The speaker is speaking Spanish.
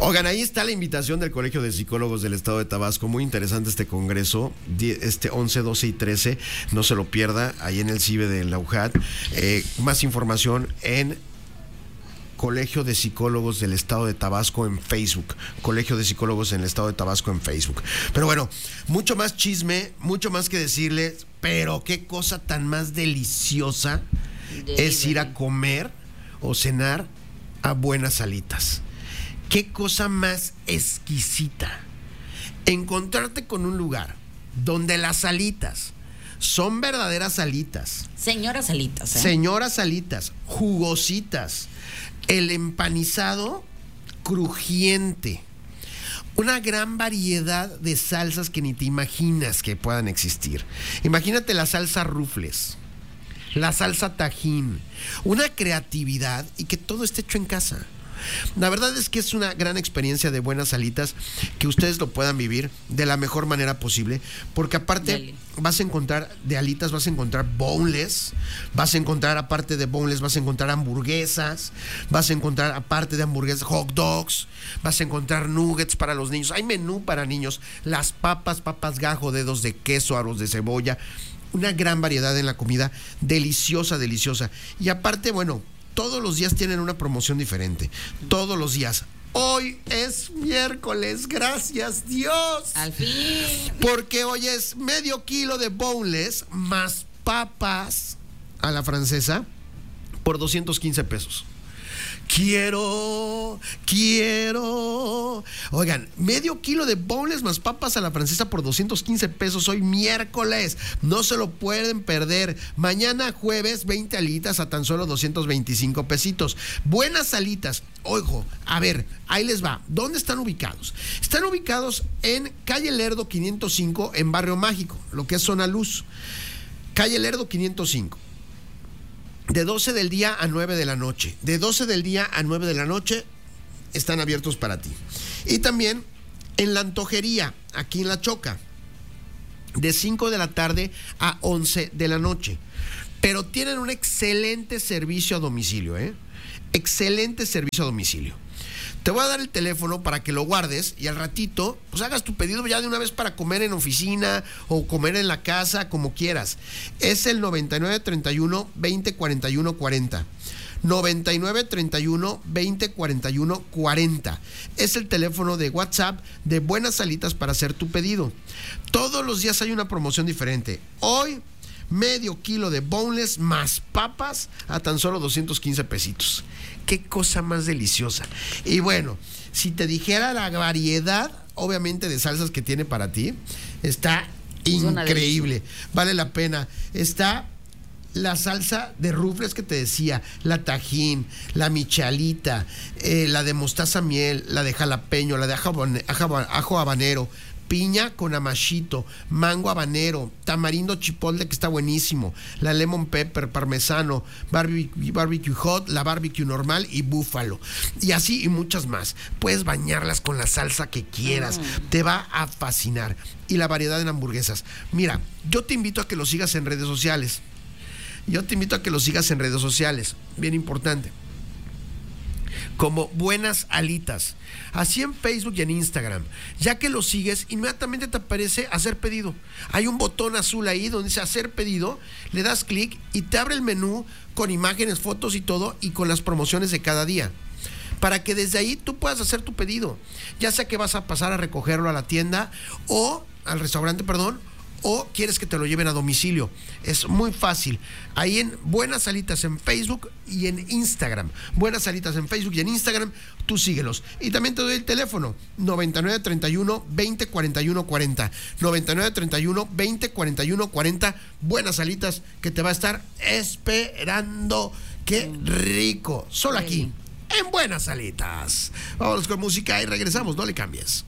Oigan, ahí está la invitación del Colegio de Psicólogos del Estado de Tabasco. Muy interesante este congreso, 11, 12 y 13. No se lo pierda, ahí en el CIBE de la UJAT. Más información en Colegio de Psicólogos del Estado de Tabasco en Facebook. Colegio de Psicólogos en el Estado de Tabasco en Facebook. Pero bueno, mucho más chisme, mucho más que decirles, pero qué cosa tan más deliciosa es ir a comer o cenar a Buenas Alitas. Qué cosa más exquisita. Encontrarte con un lugar donde las alitas son verdaderas alitas. Señoras alitas, ¿eh? Señoras alitas, jugositas. El empanizado crujiente. Una gran variedad de salsas que ni te imaginas que puedan existir. Imagínate la salsa rufles, la salsa tajín, una creatividad y que todo esté hecho en casa. La verdad es que es una gran experiencia de Buenas Alitas, que ustedes lo puedan vivir de la mejor manera posible, porque aparte vas a encontrar de alitas, vas a encontrar boneless, vas a encontrar aparte de boneless, vas a encontrar hamburguesas, vas a encontrar aparte de hamburguesas hot dogs, vas a encontrar nuggets para los niños, hay menú para niños, las papas gajo, dedos de queso, aros de cebolla, una gran variedad en la comida, deliciosa, deliciosa. Y aparte, bueno, todos los días tienen una promoción diferente. Todos los días. Hoy es miércoles, gracias Dios. Al fin. Porque hoy es medio kilo de boneless más papas a la francesa por 215 pesos. Quiero. Oigan, medio kilo de boneless más papas a la francesa por 215 pesos hoy miércoles. No se lo pueden perder. Mañana jueves, 20 alitas a tan solo 225 pesitos. Buenas alitas. Ojo, a ver, ahí les va. ¿Dónde están ubicados? Están ubicados en Calle Lerdo 505 en Barrio Mágico, lo que es Zona Luz. Calle Lerdo 505. De 12 del día a 9 de la noche. De 12 del día a 9 de la noche están abiertos para ti. Y también en La Antojería, aquí en La Choca, de 5 de la tarde a 11 de la noche. Pero tienen un excelente servicio a domicilio, ¿eh? Excelente servicio a domicilio. Te voy a dar el teléfono para que lo guardes y al ratito pues hagas tu pedido ya de una vez para comer en oficina o comer en la casa, como quieras. Es el 9931 20 41 40. 9931 20 41 40. Es el teléfono de WhatsApp de Buenas Alitas para hacer tu pedido. Todos los días hay una promoción diferente. Hoy, medio kilo de boneless más papas a tan solo 215 pesitos. Qué cosa más deliciosa. Y bueno, si te dijera la variedad, obviamente, de salsas que tiene para ti, está increíble. Vale la pena. Está la salsa de rufles que te decía, la tajín, la michalita, la de mostaza miel, la de jalapeño, la de ajo habanero, piña con amachito, mango habanero, tamarindo chipotle que está buenísimo, la lemon pepper, parmesano, barbecue hot, la barbecue normal y búfalo. Y así y muchas más. Puedes bañarlas con la salsa que quieras. Te va a fascinar. Y la variedad en hamburguesas. Mira, yo te invito a que lo sigas en redes sociales. Bien importante. Como Buenas Alitas, así en Facebook y en Instagram. Ya que lo sigues, inmediatamente te aparece hacer pedido. Hay un botón azul ahí donde dice hacer pedido, le das clic y te abre el menú con imágenes, fotos y todo, y con las promociones de cada día, para que desde ahí tú puedas hacer tu pedido, ya sea que vas a pasar a recogerlo a la tienda o al restaurante, o quieres que te lo lleven a domicilio. Es muy fácil. Ahí en Buenas Alitas en Facebook y en Instagram. Buenas Alitas en Facebook y en Instagram, tú síguelos. Y también te doy el teléfono, 9931 20 41 40. 9931 20 41 40. Buenas Alitas, que te va a estar esperando. ¡Qué rico! Solo aquí, en Buenas Alitas. Vámonos con música y regresamos, no le cambies.